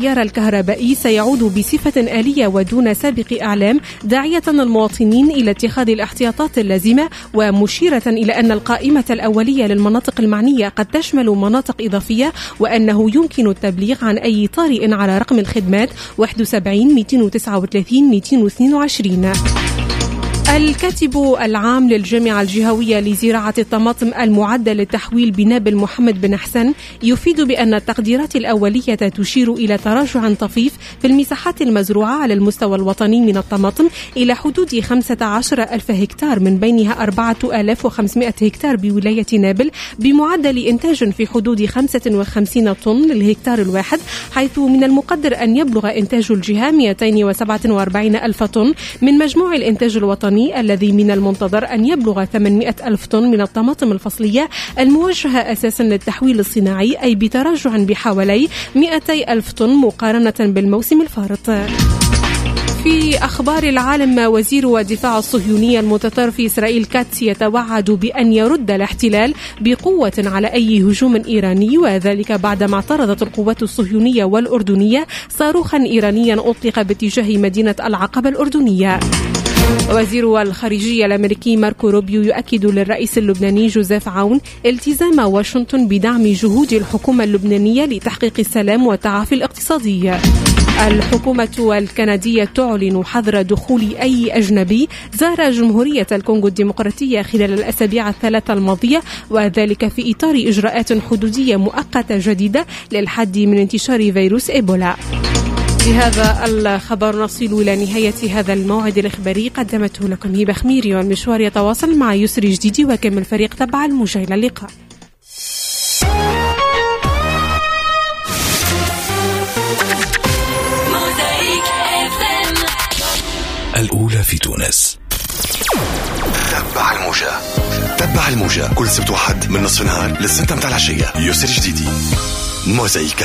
التيار الكهربائي سيعود بصفة آلية ودون سابق إعلام، داعية المواطنين إلى اتخاذ الاحتياطات اللازمة، ومشيرة إلى أن القائمة الأولية للمناطق المعنية قد تشمل مناطق إضافية، وأنه يمكن التبليغ عن أي طارئ على رقم الخدمات 71 239 222. الكاتب العام للجامعة الجهوية لزراعة الطماطم المعدة للتحويل بنابل محمد بن حسن يفيد بأن التقديرات الأولية تشير إلى تراجع طفيف في المساحات المزروعة على المستوى الوطني من الطماطم إلى حدود 15,000 هكتار، من بينها 4,500 هكتار بولاية نابل، بمعدل إنتاج في حدود 55 طن للهكتار الواحد، حيث من المقدر أن يبلغ إنتاج الجهة 247 ألف طن من مجموع الإنتاج الوطني، الذي من المنتظر أن يبلغ 800 ألف طن من الطماطم الفصلية الموجهة أساسا للتحويل الصناعي، أي بتراجع بحوالي 200 ألف طن مقارنة بالموسم الفارط. في أخبار العالم، وزير الدفاع الصهيوني المتطرف في إسرائيل كاتس يتوعد بأن يرد الاحتلال بقوة على أي هجوم إيراني، وذلك بعدما اعترضت القوات الصهيونية والأردنية صاروخا إيرانيا أطلق باتجاه مدينة العقبة الأردنية. وزير الخارجية الأمريكي ماركو روبيو يؤكد للرئيس اللبناني جوزيف عون التزام واشنطن بدعم جهود الحكومة اللبنانية لتحقيق السلام والتعافي الاقتصادي. الحكومة الكندية تعلن حظر دخول أي أجنبي زار جمهورية الكونغو الديمقراطية خلال الأسابيع الثلاثة الماضية، وذلك في إطار إجراءات حدودية مؤقتة جديدة للحد من انتشار فيروس إيبولا. بهذا الخبر نصل إلى نهاية هذا الموعد الإخباري، قدمته لكم هبة خميري، والمشوار يتواصل مع يسري جديدي وكمل فريق تبع الموجة. إلى اللقاء. الأولى في تونس. تبع الموجة كل سبت وحد من نصف النهار للستة متاع العشية. يسري جديدي موزايك.